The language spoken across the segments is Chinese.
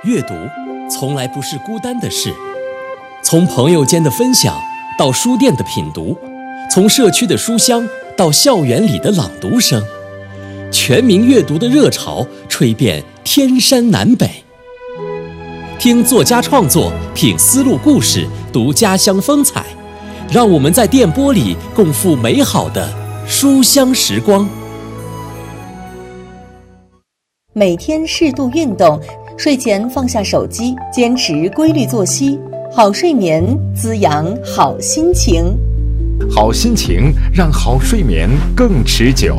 阅读从来不是孤单的事，从朋友间的分享到书店的品读，从社区的书香到校园里的朗读声，全民阅读的热潮吹遍天山南北。听作家创作，品丝路故事，读家乡风采，让我们在电波里共赴美好的书香时光。 每天适度运动，睡前放下手机，坚持规律作息，好睡眠滋养好心情， 好心情让好睡眠更持久。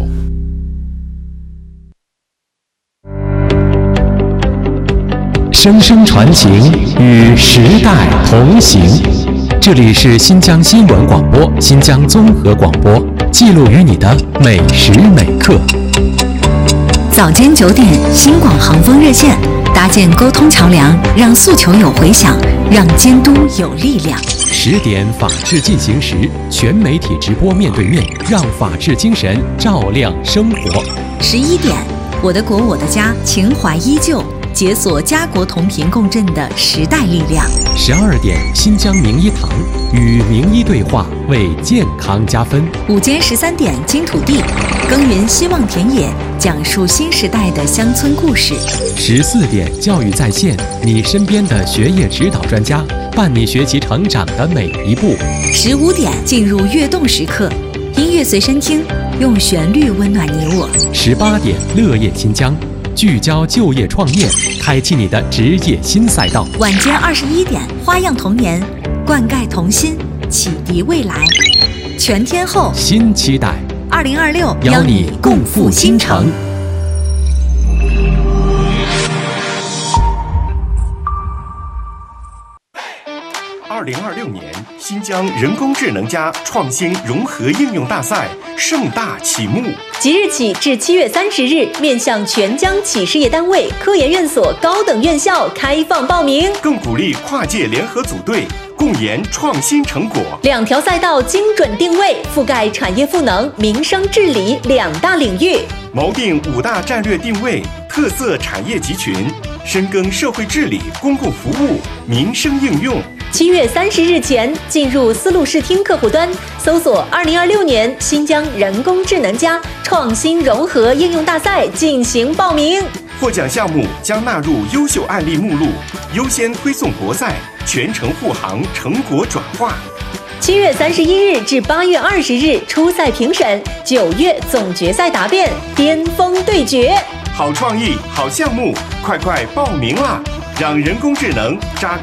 声声传情，与时代同行。这里是新疆新闻广播、新疆综合广播，记录于你的每时每刻。 早间9点，新广航风热线，搭建沟通桥梁，让诉求有回响，让监督有力量。 10点，法治进行时，全媒体直播面对面，让法治精神照亮生活。 11点，我的国我的家，情怀依旧，解锁家国同频共振的时代力量。 12点，新疆名医堂，与名医对话，为健康加分。 午间13点，金土地，耕耘希望田野，讲述新时代的乡村故事。 14点，教育在线，你身边的学业指导专家，伴你学习成长的每一步。 15点，进入跃动时刻，音乐随身听，用旋律温暖你我。 18点，乐业新疆，聚焦就业创业，开启你的职业新赛道。 晚间21点，花样童年，灌溉童心，启迪未来。全天候新期待 2026， 邀你共赴新城。 2026年新疆人工智能家创新融合应用大赛盛大启幕， 即日起至7月30日，面向全疆企事业单位、科研院所高等院校开放报名， 更鼓励跨界联合组队，共研创新成果。 2条赛道精准定位，覆盖产业赋能、民生治理2大领域， 锚定5大战略定位，特色产业集群，深耕社会治理、公共服务、民生应用。 7月30日前进入丝路视听客户端，搜索2026年新疆人工智能家创新融合应用大赛进行报名。 获奖项目将纳入优秀案例目录，优先推送国赛，全程护航成果转化。 7月31日至8月20日初赛评审，9月总决赛答辩，巅峰对决。 好创意，好项目，快报名啦！让人工智能扎根